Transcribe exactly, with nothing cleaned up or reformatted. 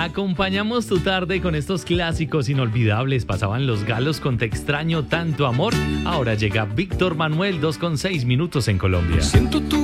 Acompañamos tu tarde con estos clásicos inolvidables. Pasaban Los Galos con Te extraño tanto amor. Ahora llega Víctor Manuel, dos con seis minutos en Colombia. Siento tu